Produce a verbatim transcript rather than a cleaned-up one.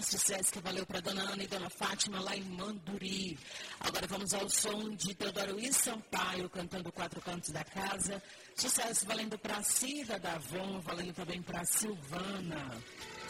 Márcio Sesc, valeu para Dona Ana e Dona Fátima lá em Manduri. Agora vamos ao som de Teodoro e Sampaio cantando Quatro Cantos da Casa. Sucesso valendo para Cida Davon, valendo também para Silvana.